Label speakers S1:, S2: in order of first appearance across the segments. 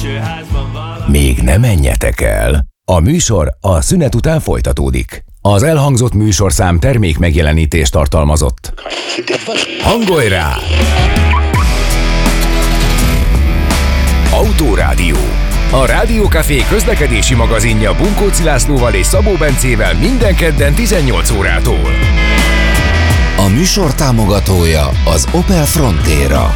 S1: Még ne menjetek el! A műsor a szünet után folytatódik. Az elhangzott műsorszám termék megjelenítést tartalmazott. Hangolj rá! Autórádió. A Rádiókafé közlekedési magazinja Bunkóczi Lászlóval és Szabó Bencével minden kedden 18 órától.
S2: A műsor támogatója az Opel Frontera.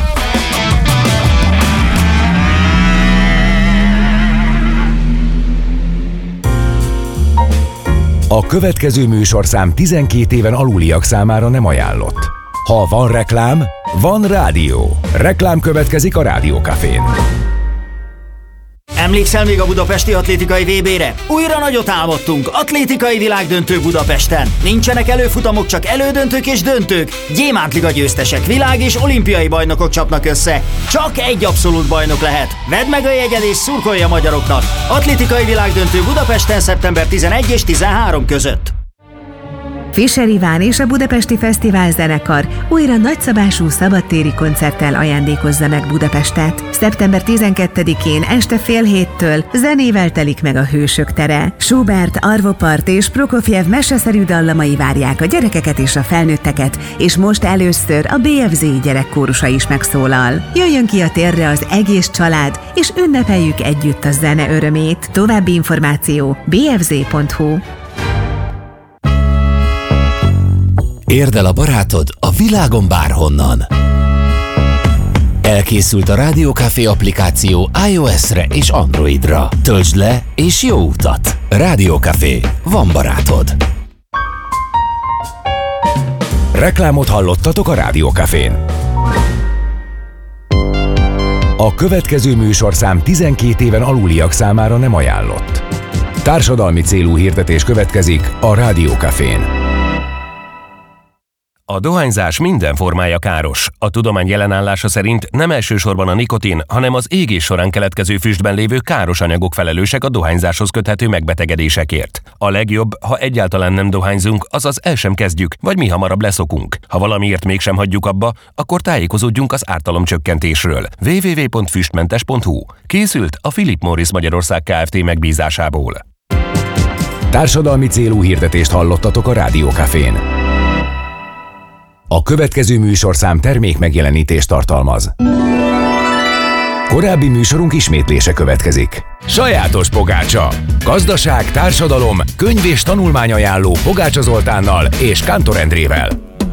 S1: A következő műsorszám 12 éven aluliak számára nem ajánlott. Ha van reklám, van rádió. Reklám következik a Rádiókafén.
S3: Emlékszel még a budapesti atlétikai VB-re? Újra nagyot álmodtunk, atlétikai világdöntő Budapesten. Nincsenek előfutamok, csak elődöntők és döntők. Gyémántliga győztesek, világ- és olimpiai bajnokok csapnak össze. Csak egy abszolút bajnok lehet. Vedd meg a jegyed és szurkolj a magyaroknak. Atlétikai világdöntő Budapesten szeptember 11 és 13 között.
S4: Fischer Iván és a Budapesti Fesztivál Zenekar újra nagyszabású szabadtéri koncerttel ajándékozza meg Budapestet. Szeptember 12-én este fél héttől zenével telik meg a Hősök tere. Schubert, Arvo Pärt és Prokofjev meseszerű dallamai várják a gyerekeket és a felnőtteket, és most először a BFZ gyerekkórusa is megszólal. Jöjjön ki a térre az egész család, és ünnepeljük együtt a zene örömét. További információ bfz.hu.
S2: Érd el a barátod a világon bárhonnan. Elkészült a Rádiókafé applikáció iOS-re és Androidra. Töltsd le és jó utat! Rádiókafé. Van barátod.
S1: Reklámot hallottatok a Rádiókafén. A következő műsorszám 12 éven aluliak számára nem ajánlott. Társadalmi célú hirdetés következik a Rádiókafén. A dohányzás minden formája káros. A tudomány jelenállása szerint nem elsősorban a nikotin, hanem az égés során keletkező füstben lévő káros anyagok felelősek a dohányzáshoz köthető megbetegedésekért. A legjobb, ha egyáltalán nem dohányzunk, azaz el sem kezdjük, vagy mi hamarabb leszokunk. Ha valamiért mégsem hagyjuk abba, akkor tájékozódjunk az ártalomcsökkentésről. www.füstmentes.hu. Készült a Philip Morris Magyarország Kft. Megbízásából. Társadalmi célú hirdetést hallottatok a Rádiókafén. A következő műsorszám termék megjelenítést tartalmaz. Korábbi műsorunk ismétlése következik. Sajátos pogácsa. Gazdaság, társadalom, könyv és tanulmányajánló Pogácsa Zoltánnal és Kántor Endrével.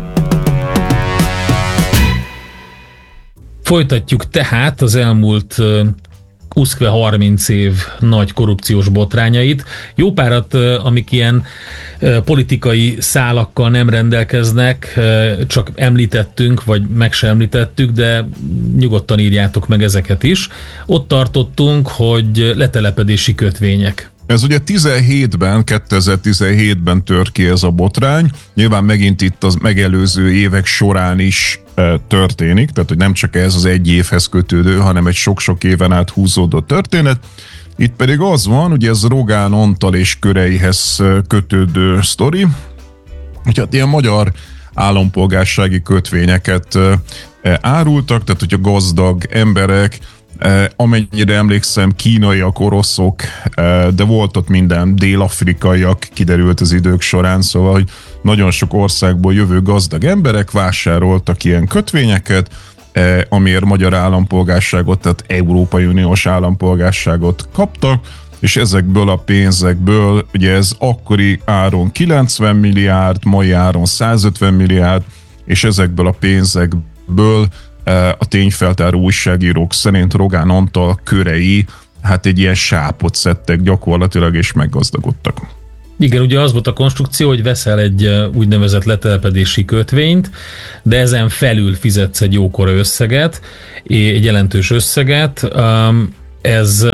S5: Folytatjuk tehát az elmúlt 20-30 év nagy korrupciós botrányait. Jó párat, amik ilyen politikai szálakkal nem rendelkeznek, csak említettünk, vagy meg sem említettük, de nyugodtan írjátok meg ezeket is. Ott tartottunk, hogy letelepedési kötvények.
S6: Ez ugye 2017-ben tört ki ez a botrány, nyilván megint itt az megelőző évek során is történik, tehát hogy nem csak ez az egy évhez kötődő, hanem egy sok-sok éven át húzódó történet. Itt pedig az van, ugye ez Rogán Antal és köreihez kötődő sztori, hogy hát ilyen magyar állampolgársági kötvényeket árultak, tehát hogy a gazdag emberek, amennyire emlékszem, kínaiak, oroszok, de volt ott minden, dél-afrikaiak, kiderült az idők során, szóval, hogy nagyon sok országból jövő gazdag emberek vásároltak ilyen kötvényeket, amiért magyar állampolgárságot, tehát Európai Uniós állampolgárságot kaptak, és ezekből a pénzekből, ugye ez akkori áron 90 milliárd, mai áron 150 milliárd, és ezekből a pénzekből a tényfeltáró újságírók szerint Rogán Antal körei hát egy ilyen sápot szedtek gyakorlatilag, és meggazdagodtak.
S5: Igen, ugye az volt a konstrukció, hogy veszel egy úgynevezett letelepedési kötvényt, de ezen felül fizetsz egy jókora összeget, egy jelentős összeget. Ez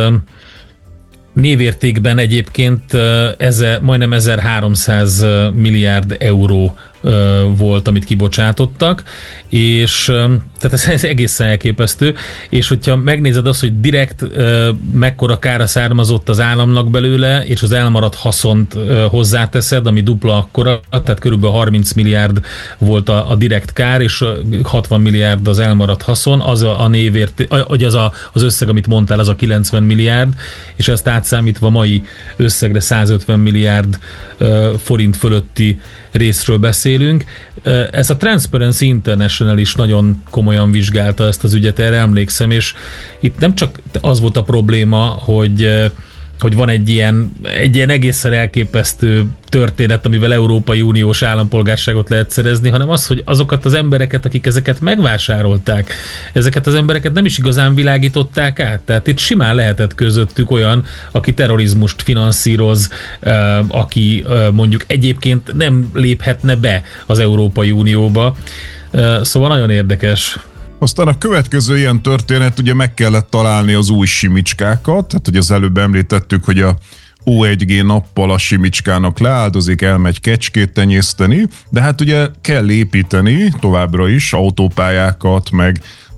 S5: névértékben egyébként majdnem 1300 milliárd euró volt, amit kibocsátottak, és tehát ez egészen elképesztő, és hogyha megnézed azt, hogy direkt mekkora kára származott az államnak belőle, és az elmaradt haszont hozzáteszed, ami dupla akkora, tehát körülbelül 30 milliárd volt a direkt kár, és 60 milliárd az elmaradt haszon, az a névért, vagy az összeg, amit mondtál, az a 90 milliárd, és ezt átszámítva mai összegre 150 milliárd forint fölötti részről beszélünk. Ez a Transparency International is nagyon komolyan vizsgálta ezt az ügyet, erre emlékszem, és itt nem csak az volt a probléma, hogy van egy ilyen egészen elképesztő történet, amivel Európai Uniós állampolgárságot lehet szerezni, hanem az, hogy azokat az embereket, akik ezeket megvásárolták, ezeket az embereket nem is igazán világították át. Tehát itt simán lehetett közöttük olyan, aki terrorizmust finanszíroz, aki mondjuk egyébként nem léphetne be az Európai Unióba. Szóval nagyon érdekes.
S6: Aztán a következő ilyen történet, ugye meg kellett találni az új simicskákat, tehát hogy az előbb említettük, hogy a O1G nappal a simicskának leáldozik, elmegy kecskét tenyészteni, de hát ugye kell építeni továbbra is autópályákat, meg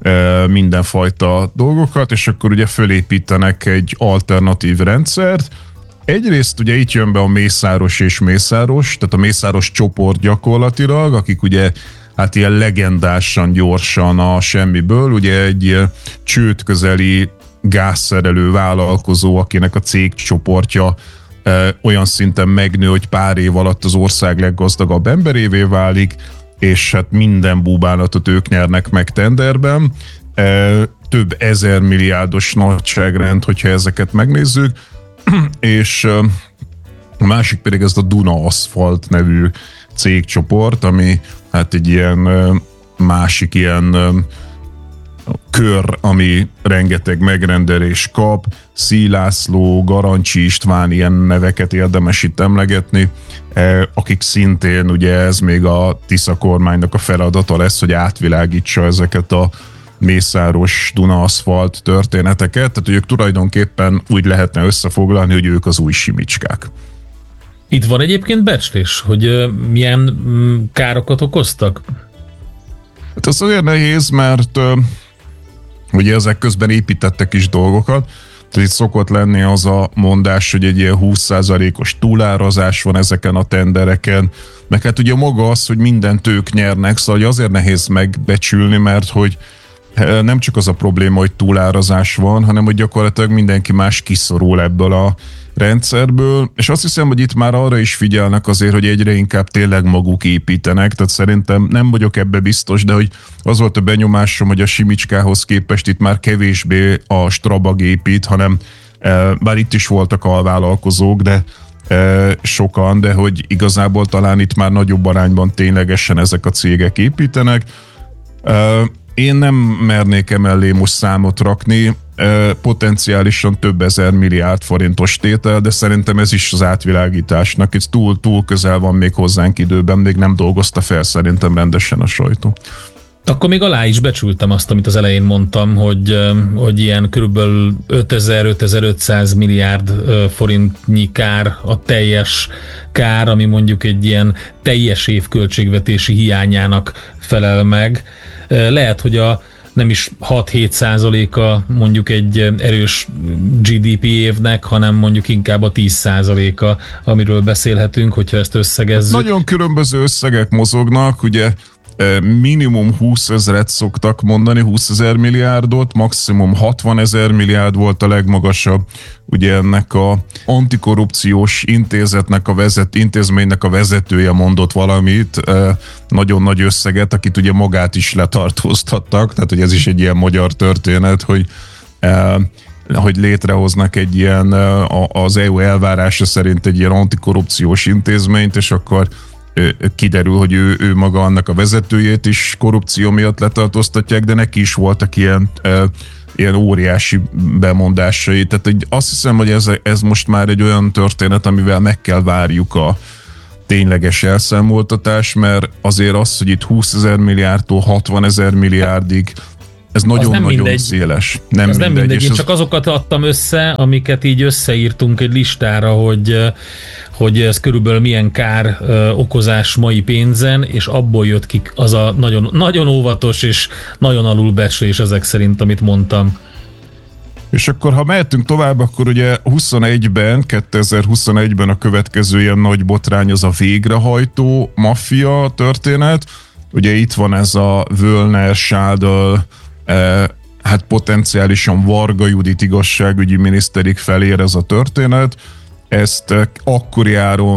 S6: mindenfajta dolgokat, és akkor ugye fölépítenek egy alternatív rendszert. Egyrészt ugye itt jön be a Mészáros és Mészáros, tehát a Mészáros csoport gyakorlatilag, akik ugye hát ilyen legendásan gyorsan a semmiből, ugye egy csőd közeli gázszerelő vállalkozó, akinek a cégcsoportja olyan szinten megnő, hogy pár év alatt az ország leggazdagabb emberévé válik, és hát minden búbánatot ők nyernek meg tenderben. Több ezer milliárdos nagyságrend, hogyha ezeket megnézzük, és a másik pedig ez a Duna Aszfalt nevű cégcsoport, ami hát egy ilyen másik ilyen kör, ami rengeteg megrendelés kap, Szilászló, Garancsi István, ilyen neveket érdemes itt emlegetni, akik szintén, ugye ez még a Tisza kormánynak a feladata lesz, hogy átvilágítsa ezeket a Mészáros Duna Aszfalt történeteket, tehát ők tulajdonképpen úgy lehetne összefoglalni, hogy ők az új simicskák.
S5: Itt van egyébként becslés, hogy milyen károkat okoztak?
S6: Hát az olyan nehéz, mert ugye ezek közben építettek is dolgokat, tehát itt szokott lenni az a mondás, hogy egy ilyen 20%-os túlárazás van ezeken a tendereken, meg hát ugye maga az, hogy mindent ők nyernek, szóval azért nehéz megbecsülni, mert hogy nem csak az a probléma, hogy túlárazás van, hanem hogy gyakorlatilag mindenki más kiszorul ebből a rendszerből, és azt hiszem, hogy itt már arra is figyelnek azért, hogy egyre inkább tényleg maguk építenek, tehát szerintem nem vagyok ebbe biztos, de hogy az volt a benyomásom, hogy a simicskához képest itt már kevésbé a Strabag épít, hanem bár itt is voltak alvállalkozók, de sokan, de hogy igazából talán itt már nagyobb arányban ténylegesen ezek a cégek építenek. Én nem mernék emellé most számot rakni, potenciálisan több ezer milliárd forintos tétel, de szerintem ez is az átvilágításnak, ez túl közel van még hozzánk időben, még nem dolgozta fel szerintem rendesen a sajtó.
S5: Akkor még alá is becsültem azt, amit az elején mondtam, hogy ilyen körülbelül 5000-5500 milliárd forintnyi kár, a teljes kár, ami mondjuk egy ilyen teljes év költségvetési hiányának felel meg. Lehet, hogy nem is 6-7%-a mondjuk egy erős GDP évnek, hanem mondjuk inkább a 10%-a, amiről beszélhetünk, hogyha ezt összegezzük.
S6: Nagyon különböző összegek mozognak, ugye minimum 20 000 szoktak mondani, 20 000 milliárdot, maximum 60 000 milliárd volt a legmagasabb. Ugye ennek a antikorrupciós intézetnek intézménynek a vezetője mondott valamit, nagyon nagy összeget, akit ugye magát is letartóztattak, tehát hogy ez is egy ilyen magyar történet, hogy létrehoznak egy ilyen, az EU elvárása szerint egy ilyen antikorrupciós intézményt, és akkor kiderül, hogy ő maga annak a vezetőjét is korrupció miatt letartóztatják, de neki is voltak ilyen óriási bemondásai. Tehát azt hiszem, hogy ez most már egy olyan történet, amivel meg kell várjuk a tényleges elszámoltatás, mert azért az, hogy itt 20 000 milliárdtól 60 000 milliárdig Ez nagyon-nagyon széles.
S5: Nem mindegy. Én csak azokat adtam össze, amiket így összeírtunk egy listára, hogy ez körülbelül milyen kár okozás mai pénzen, és abból jött ki az a nagyon, nagyon óvatos és nagyon alulbecsülés ezek szerint, amit mondtam.
S6: És akkor, ha mehetünk tovább, akkor ugye 2021-ben a következő ilyen nagy botrány az a végrehajtó maffia történet. Ugye itt van ez a Völner Schadl, hát potenciálisan Varga Judit igazságügyi miniszterig felér ez a történet. Ezt akkori áron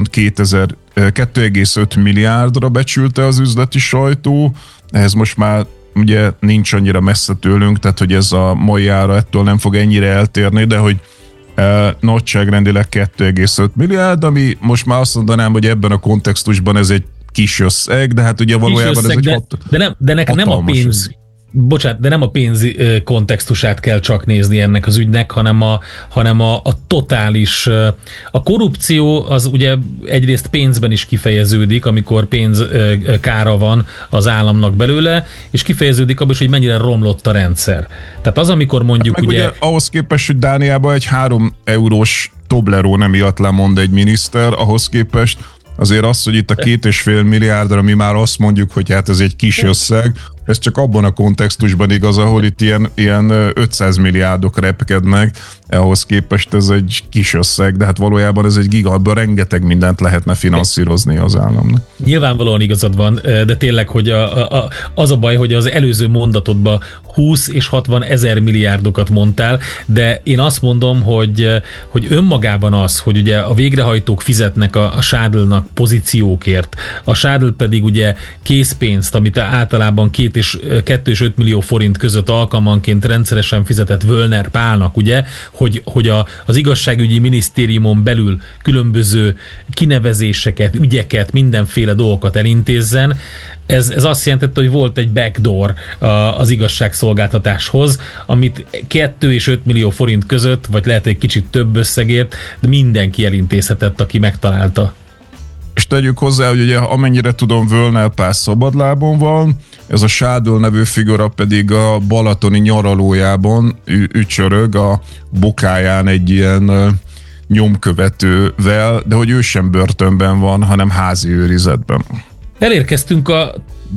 S6: 2,5 milliárdra becsülte az üzleti sajtó. Ehhez most már ugye nincs annyira messze tőlünk, tehát hogy ez a mai ára ettől nem fog ennyire eltérni, de hogy nagyságrendileg 2,5 milliárd, ami most már azt mondanám, hogy ebben a kontextusban ez egy kis összeg, de hát ugye valójában összeg, ez egy
S5: de nekem nem a pénz, bocsánat, de nem a pénz kontextusát kell csak nézni ennek az ügynek, hanem a totális, a korrupció az ugye egyrészt pénzben is kifejeződik, amikor pénzkára van az államnak belőle, és kifejeződik abban is, hogy mennyire romlott a rendszer. Tehát az, amikor mondjuk ugye
S6: ahhoz képest, hogy Dániában egy 3 eurós Toblerone miatt lemond egy miniszter, ahhoz képest azért az, hogy itt a 2,5 milliárdra mi már azt mondjuk, hogy hát ez egy kis összeg, ez csak abban a kontextusban igaz, ahol itt ilyen 500 milliárdok repkednek, ahhoz képest ez egy kis összeg, de hát valójában ez egy giga, rengeteg mindent lehetne finanszírozni az államnak.
S5: Nyilvánvalóan igazad van, de tényleg, hogy az a baj, hogy az előző mondatodban 20 és 60 ezer milliárdokat mondtál, de én azt mondom, hogy önmagában az, hogy ugye a végrehajtók fizetnek a Schadlnak pozíciókért, a Schadl pedig ugye készpénzt, amit általában 2 és 5 millió forint között alkalmanként rendszeresen fizetett Völner Pálnak, ugye, hogy az igazságügyi minisztériumon belül különböző kinevezéseket, ügyeket, mindenféle dolgokat elintézzen. Ez azt jelentette, hogy volt egy backdoor az igazságszolgáltatáshoz, amit 2 és 5 millió forint között, vagy lehet egy kicsit több összegért, de mindenki elintézhetett, aki megtalálta.
S6: És tegyük hozzá, hogy ugye amennyire tudom, Völner Pál szabadlábon van, ez a Schadl nevű figura pedig a balatoni nyaralójában ücsörög a bokáján egy ilyen nyomkövetővel, de hogy ő sem börtönben van, hanem házi őrizetben.
S5: Elérkeztünk a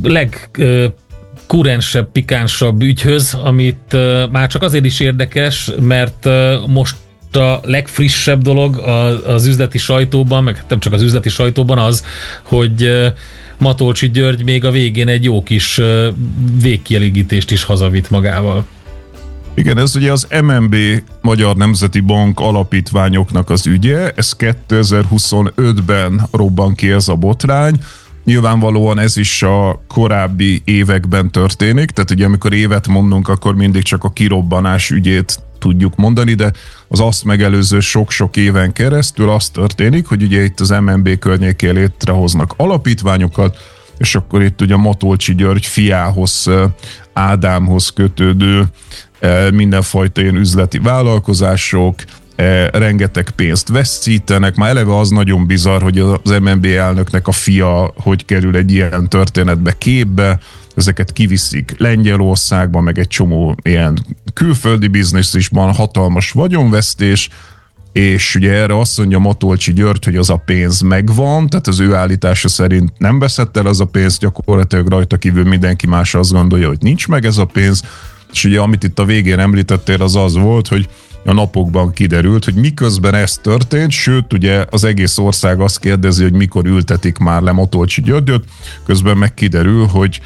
S5: legkurensebb, pikánsabb ügyhöz, amit már csak azért is érdekes, mert most a legfrissebb dolog az üzleti sajtóban, meg nem csak az üzleti sajtóban az, hogy Matolcsy György még a végén egy jó kis végkielégítést is hazavitt magával.
S6: Igen, ez ugye az MNB, Magyar Nemzeti Bank alapítványoknak az ügye, ez 2025-ben robban ki ez a botrány. Nyilvánvalóan ez is a korábbi években történik, tehát ugye amikor évet mondunk, akkor mindig csak a kirobbanás ügyét tudjuk mondani, de az azt megelőző sok-sok éven keresztül az történik, hogy ugye itt az MNB környékén létrehoznak alapítványokat, és akkor itt ugye Matolcsy György fiához, Ádámhoz kötődő mindenfajta ilyen üzleti vállalkozások, rengeteg pénzt veszítenek. Már eleve az nagyon bizarr, hogy az MNB elnöknek a fia hogy kerül egy ilyen történetbe képbe, ezeket kiviszik Lengyelországba, meg egy csomó ilyen külföldi biznisz is van, hatalmas vagyonvesztés, és ugye erre azt mondja Matolcsy György, hogy az a pénz megvan, tehát az ő állítása szerint nem veszett el az a pénz, gyakorlatilag rajta kívül mindenki más azt gondolja, hogy nincs meg ez a pénz, és ugye amit itt a végén említettél, az volt, hogy a napokban kiderült, hogy miközben ez történt, sőt ugye az egész ország azt kérdezi, hogy mikor ültetik már le Matolcsy Györgyöt, közben meg kiderül, hogy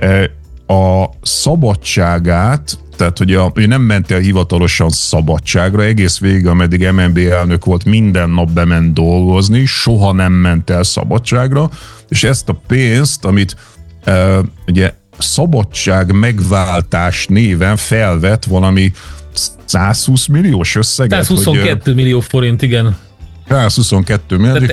S6: a szabadságát, tehát hogy ő nem ment el hivatalosan szabadságra, egész végig, ameddig MNB elnök volt, minden nap bement dolgozni, soha nem ment el szabadságra, és ezt a pénzt, amit ugye szabadság megváltás néven felvett valami 120 milliós összeget.
S5: 122 millió forint, igen.
S6: 122 millió.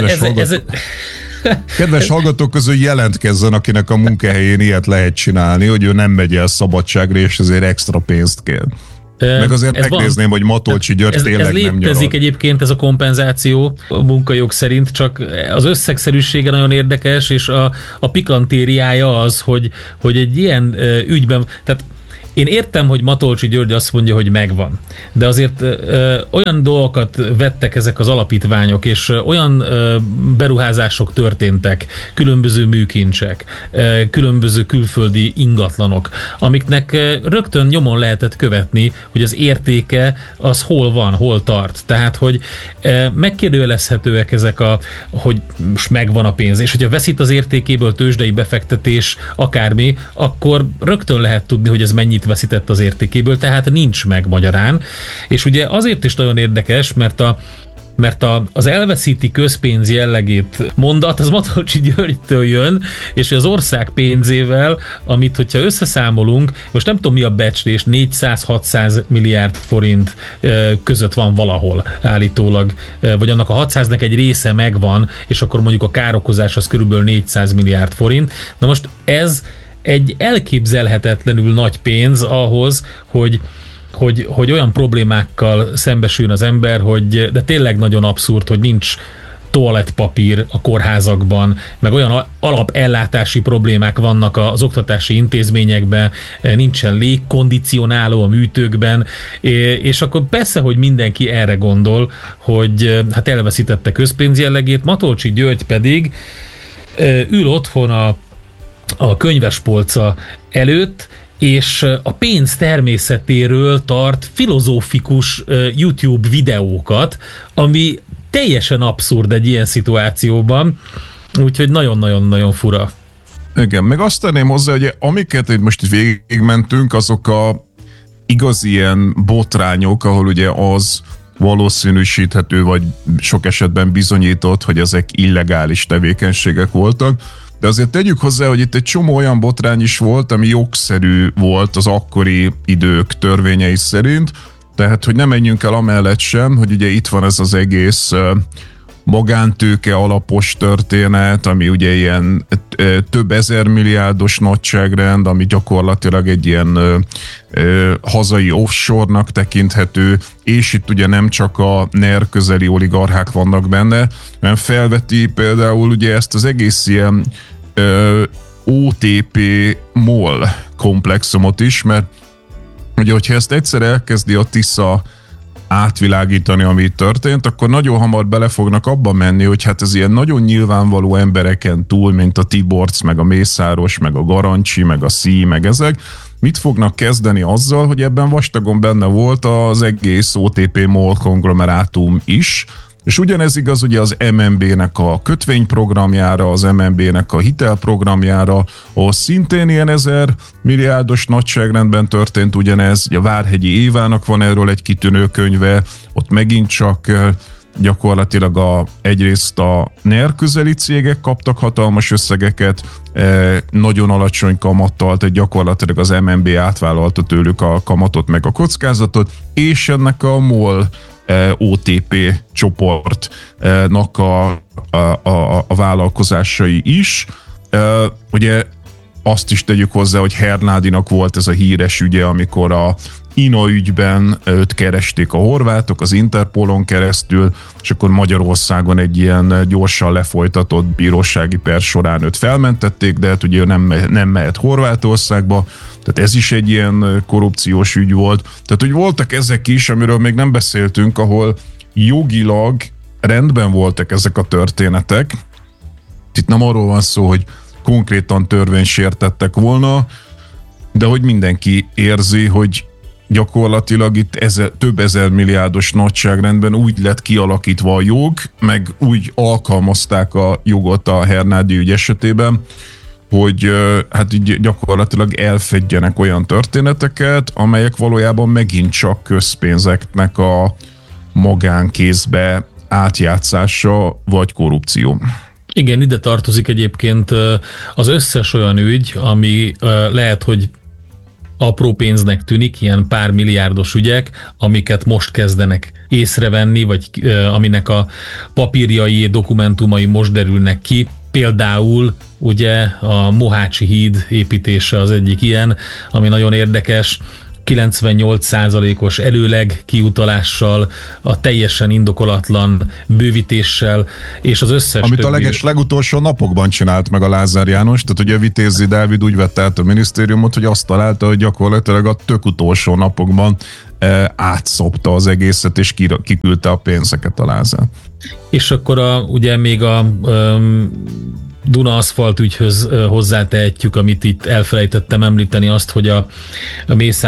S6: Kedves hallgatók közül jelentkezzen, akinek a munkahelyén ilyet lehet csinálni, hogy ő nem megy el szabadságra, és ezért extra pénzt kér. Meg azért megnézném, hogy Matolcsy György tényleg nem nyarad. Ez létezik
S5: egyébként ez a kompenzáció a munkajog szerint, csak az összegszerűsége nagyon érdekes, és a pikantériája az, hogy egy ilyen ügyben, tehát Én értem, hogy Matolcsy György azt mondja, hogy megvan, de azért olyan dolgokat vettek ezek az alapítványok, és olyan beruházások történtek, különböző műkincsek, különböző külföldi ingatlanok, amiknek rögtön nyomon lehetett követni, hogy az értéke az hol van, hol tart. Tehát, hogy megkérdőjelezhetőek ezek hogy most megvan a pénz, és hogyha veszít az értékéből tőzsdei befektetés, akármi, akkor rögtön lehet tudni, hogy ez mennyit veszített az értékéből, tehát nincs meg magyarán. És ugye azért is nagyon érdekes, mert az elveszíti közpénz jellegét mondat, az Matolcsy Györgytől jön, és az ország pénzével, amit hogyha összeszámolunk, most nem tudom mi a becslés, 400-600 milliárd forint között van valahol állítólag, vagy annak a 600-nek egy része megvan, és akkor mondjuk a károkozás az körülbelül 400 milliárd forint. Na most ez egy elképzelhetetlenül nagy pénz ahhoz, hogy olyan problémákkal szembesüljön az ember, de tényleg nagyon abszurd, hogy nincs toalettpapír a kórházakban, meg olyan alapellátási problémák vannak az oktatási intézményekben, nincsen légkondicionáló a műtőkben, és akkor persze, hogy mindenki erre gondol, hogy hát elveszítette közpénz jellegét, Matolcsy György pedig ül otthon a könyvespolca előtt, és a pénz természetéről tart filozófikus YouTube videókat, ami teljesen abszurd egy ilyen szituációban, úgyhogy nagyon-nagyon-nagyon fura.
S6: Igen, meg azt tenném hozzá, hogy amiket most végigmentünk, azok a igazi ilyen botrányok, ahol ugye az valószínűsíthető, vagy sok esetben bizonyított, hogy ezek illegális tevékenységek voltak. De azért tegyük hozzá, hogy itt egy csomó olyan botrány is volt, ami jogszerű volt az akkori idők törvényei szerint, tehát hogy nem menjünk el amellett sem, hogy ugye itt van ez az egész magántőke alapos történet, ami ugye ilyen több ezermilliárdos nagyságrend, ami gyakorlatilag egy ilyen hazai offshore-nak tekinthető, és itt ugye nem csak a NER közeli oligarchák vannak benne, hanem felveti például ugye ezt az egész ilyen OTP-MOL komplexumot is, mert ugye, hogyha ezt egyszer elkezdi a Tisza átvilágítani, ami történt, akkor nagyon hamar bele fognak abba menni, hogy hát ez ilyen nagyon nyilvánvaló embereken túl, mint a Tiborcs, meg a Mészáros, meg a Garancsi, meg a Szí, meg ezek, mit fognak kezdeni azzal, hogy ebben vastagon benne volt az egész OTP-MOL konglomerátum is, és ugyanez igaz ugye az MNB-nek a kötvényprogramjára, az MNB-nek a hitelprogramjára, ahol szintén ilyen 1000 milliárdos nagyságrendben történt ugyanez, ugye a Várhegyi Évának van erről egy kitűnő könyve, ott megint csak gyakorlatilag egyrészt a NER közeli cégek kaptak hatalmas összegeket, nagyon alacsony kamattal, tehát gyakorlatilag az MNB átvállalta tőlük a kamatot meg a kockázatot, és ennek a MOL OTP csoportnak a vállalkozásai is. Ugye azt is tegyük hozzá, hogy Hernádinak volt ez a híres ügye, amikor a INA ügyben őt keresték a horvátok az Interpolon keresztül, és akkor Magyarországon egy ilyen gyorsan lefolytatott bírósági per során őt felmentették, de hát ugye nem mehet Horvátországba, tehát ez is egy ilyen korrupciós ügy volt. Tehát, hogy voltak ezek is, amiről még nem beszéltünk, ahol jogilag rendben voltak ezek a történetek. Itt nem arról van szó, hogy konkrétan törvénysértettek volna, de hogy mindenki érzi, hogy gyakorlatilag itt több ezer milliárdos nagyságrendben úgy lett kialakítva a jog, meg úgy alkalmazták a jogot a Hernádi ügy esetében, hogy hát így gyakorlatilag elfedjenek olyan történeteket, amelyek valójában megint csak közpénzeknek a magánkézbe átjátszása vagy korrupció.
S5: Igen, ide tartozik egyébként az összes olyan ügy, ami lehet, hogy apró pénznek tűnik, ilyen pár milliárdos ügyek, amiket most kezdenek észrevenni, vagy aminek a papírjai, dokumentumai most derülnek ki. Például ugye a Mohácsi híd építése az egyik ilyen, ami nagyon érdekes. 98%-os előleg kiutalással, a teljesen indokolatlan bővítéssel, és az összes
S6: amit a legutolsó napokban csinált meg a Lázár János, tehát ugye Vitézi Dávid úgy vette át a minisztériumot, hogy azt találta, hogy gyakorlatilag a tök utolsó napokban átszopta az egészet, és kiküldte a pénzeket a Lázár. És
S5: akkor ugye még a Duna aszfalt ügyhöz hozzátehetjük, amit itt elfelejtettem említeni, azt, hogy a Mészáros